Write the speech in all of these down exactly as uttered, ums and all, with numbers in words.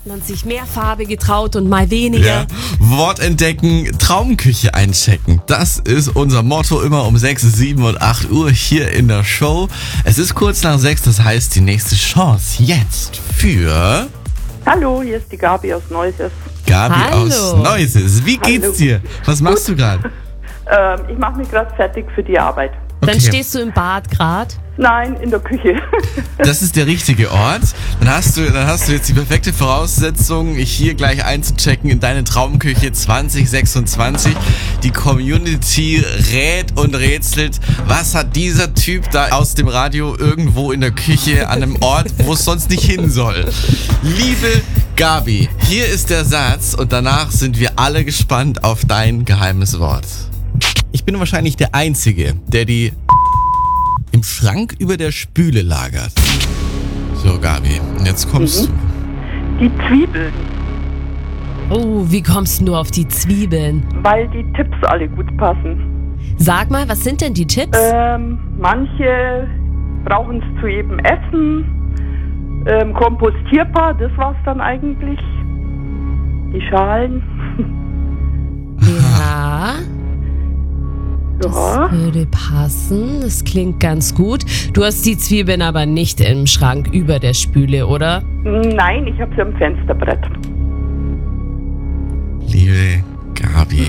hat man sich mehr Farbe getraut und mal weniger. Ja. Wort entdecken, Traumküche einchecken. Das ist unser Motto immer um sechs, sieben und acht Uhr hier in der Show. Es ist kurz nach sechs, das heißt die nächste Chance jetzt für Hallo, hier ist die Gabi aus Neuses. Gabi Hallo. aus Neuses. Wie geht's Hallo. dir? Was machst du gerade? Ähm, ich mache mich gerade fertig für die Arbeit. Dann Okay. stehst du im Bad grad. Nein, in der Küche. Das ist der richtige Ort. Dann hast du, dann hast du jetzt die perfekte Voraussetzung, hier gleich einzuchecken in deine Traumküche zwanzig sechsundzwanzig. Die Community rät und rätselt, was hat dieser Typ da aus dem Radio irgendwo in der Küche an einem Ort, wo es sonst nicht hin soll. Liebe Gabi, hier ist der Satz und danach sind wir alle gespannt auf dein geheimes Wort. Ich bin wahrscheinlich der Einzige, der die im Schrank über der Spüle lagert. So, Gabi, und jetzt kommst Mhm. Die Zwiebeln, Oh, wie kommst du nur auf die Zwiebeln? weil die Tipps alle gut passen. Sag mal, was sind denn die Tipps? Ähm, manche brauchen es zu jedem Essen. Ähm, kompostierbar, das war's dann eigentlich. Die Schalen. Ja, Ja. würde passen. Das klingt ganz gut. Du hast die Zwiebeln aber nicht im Schrank über der Spüle, oder? Nein, ich habe sie am Fensterbrett. du. Liebe Gabi.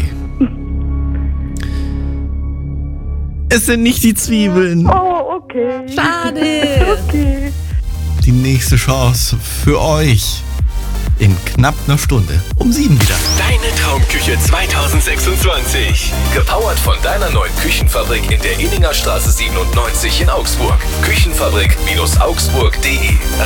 Es sind nicht die Zwiebeln. Oh, okay. Schade. Okay. Die nächste Chance für euch in knapp einer Stunde. Um sieben wieder. Deine Traumküche zwanzig sechsundzwanzig. Gepowert von deiner neuen Küchenfabrik in der Inningerstraße siebenundneunzig in Augsburg. Küchenfabrik Augsburg punkt de